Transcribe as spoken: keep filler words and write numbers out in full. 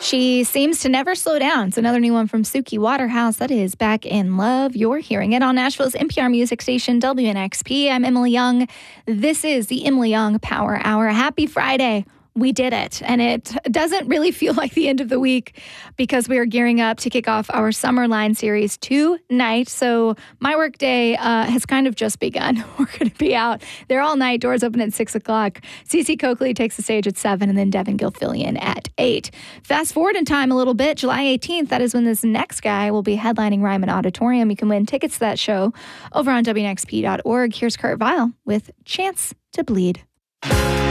She seems to never slow down. It's another new one from Suki Waterhouse. That is Back in Love. You're hearing it on Nashville's N P R music station, W N X P. I'm Emily Young. This is the Emily Young Power Hour. Happy Friday. We did it. And it doesn't really feel like the end of the week because we are gearing up to kick off our Summer Line series tonight. So my work day uh, has kind of just begun. We're going to be out there all night. Doors open at six o'clock. Cece Coakley takes the stage at seven, and then Devin Gilfillian at eight. Fast forward in time a little bit. July eighteenth, that is when this next guy will be headlining Ryman Auditorium. You can win tickets to that show over on W N X P dot org. Here's Kurt Vile with Chance to Bleed.